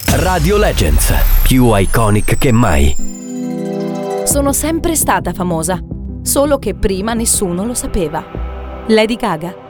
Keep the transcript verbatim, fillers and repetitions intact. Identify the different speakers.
Speaker 1: Radio Legends, più iconic che mai.
Speaker 2: Sono sempre stata famosa, solo che prima nessuno lo sapeva. Lady Gaga.